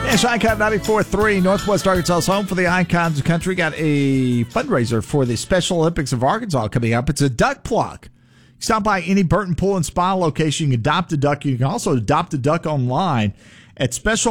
Yes, Icon 94.3, Northwest Arkansas's home for the icons of country. Got a fundraiser for the Special Olympics of Arkansas coming up. It's a duck pluck. Stop by any Burton Pool and Spa location. You can adopt a duck. You can also adopt a duck online at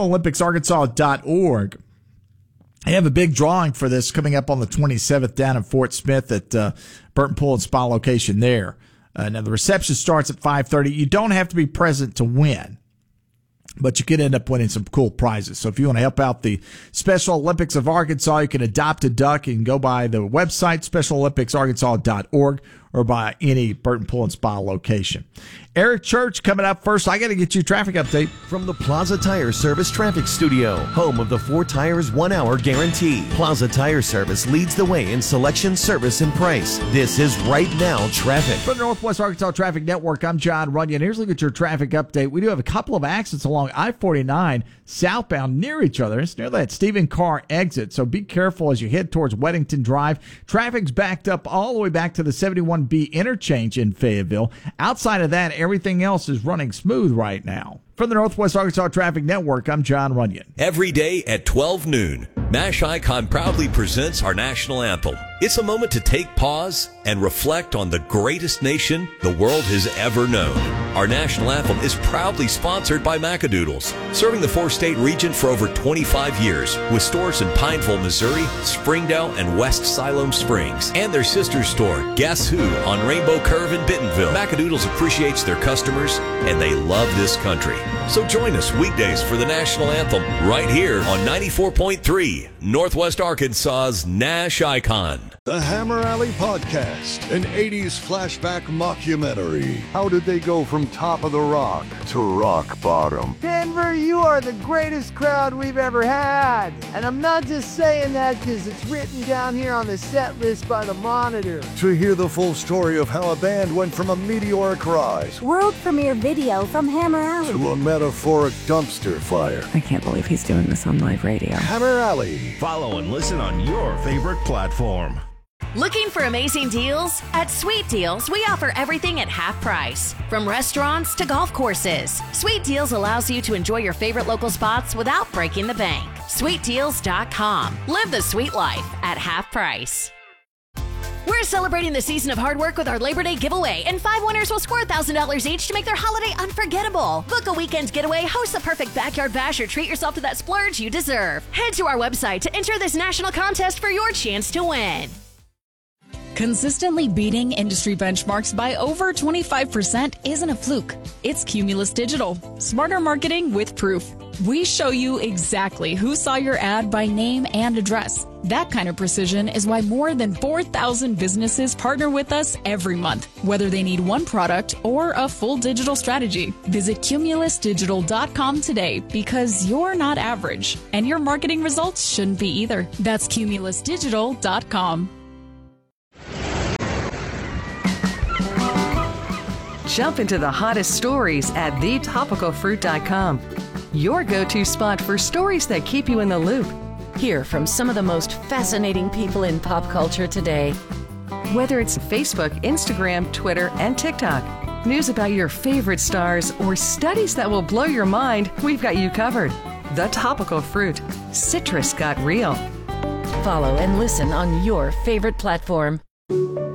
SpecialOlympicsArkansas.org. They have a big drawing for this coming up on the 27th down in Fort Smith at Burton Pool and Spa location there. Now, the reception starts at 5:30. You don't have to be present to win, but you could end up winning some cool prizes. So if you want to help out the Special Olympics of Arkansas, you can adopt a duck. You can go by the website, SpecialOlympicsArkansas.org, or by any Burton Pool and Spa location. Eric Church coming up first. I got to get you a traffic update. From the Plaza Tire Service Traffic Studio, home of the 4 Tires 1 Hour Guarantee. Plaza Tire Service leads the way in selection, service, and price. This is Right Now Traffic. From the Northwest Arkansas Traffic Network, I'm John Runyon. Here's a look at your traffic update. We do have a couple of accidents along I-49 southbound near each other. It's near that Stephen Carr exit, so be careful as you head towards Weddington Drive. Traffic's backed up all the way back to the 71B interchange in Fayetteville. Outside of that, everything else is running smooth right now. From the Northwest Arkansas Traffic Network, I'm John Runyon. Every day at 12 noon, MASH Icon proudly presents our national anthem. It's a moment to take pause and reflect on the greatest nation the world has ever known. Our national anthem is proudly sponsored by Macadoodles, serving the 4-state region for over 25 years, with stores in Pineville, Missouri, Springdale, and West Siloam Springs, and their sister store, Guess Who, on Rainbow Curve in Bentonville. Macadoodles appreciates their customers, and they love this country. So join us weekdays for the national anthem right here on 94.3, Northwest Arkansas's Nash Icon. The Hammer Alley Podcast, an 80s flashback mockumentary. How did they go from top of the rock to rock bottom? Denver, you are the greatest crowd we've ever had. And I'm not just saying that because it's written down here on the set list by the Monitor. To hear the full story of how a band went from a meteoric rise, world premiere video from Hammer Alley, to a metaphoric dumpster fire. I can't believe he's doing this on live radio. Hammer Alley. Follow and listen on your favorite platform. Looking for amazing deals? At Sweet Deals, we offer everything at half price. From restaurants to golf courses, Sweet Deals allows you to enjoy your favorite local spots without breaking the bank. SweetDeals.com. Live the sweet life at half price. We're celebrating the season of hard work with our Labor Day giveaway, and 5 winners will score $1,000 each to make their holiday unforgettable. Book a weekend getaway, host the perfect backyard bash, or treat yourself to that splurge you deserve. Head to our website to enter this national contest for your chance to win. Consistently beating industry benchmarks by over 25% isn't a fluke. It's Cumulus Digital. Smarter marketing with proof. We show you exactly who saw your ad by name and address. That kind of precision is why more than 4,000 businesses partner with us every month, whether they need one product or a full digital strategy. Visit CumulusDigital.com today, because you're not average, and your marketing results shouldn't be either. That's CumulusDigital.com. Jump into the hottest stories at thetopicalfruit.com. Your go-to spot for stories that keep you in the loop. Hear from some of the most fascinating people in pop culture today. Whether it's Facebook, Instagram, Twitter, and TikTok, news about your favorite stars, or studies that will blow your mind, we've got you covered. The Topical Fruit. Citrus got real. Follow and listen on your favorite platform.